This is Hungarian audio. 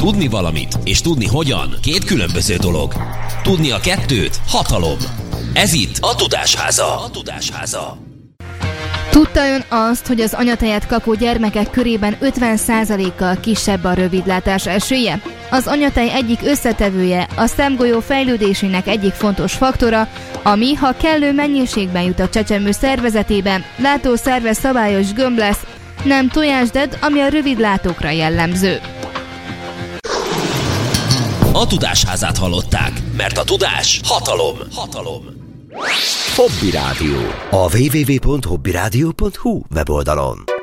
Tudni valamit és tudni hogyan két különböző dolog. Tudni a kettőt hatalom. Ez itt a Tudásháza. Tudta ön azt, hogy az anyatejet kapó gyermekek körében 50%-kal kisebb a rövidlátás esélye? Az anyatej egyik összetevője, a szemgolyó fejlődésének egyik fontos faktora, ami, ha kellő mennyiségben jut a csecsemő szervezetébe, látószerve szabályos gömb lesz, nem tojásded, ami a rövidlátókra jellemző. A Tudásházát hallották, mert a tudás hatalom. Hobby Rádió. A www.hobbyradio.hu weboldalon.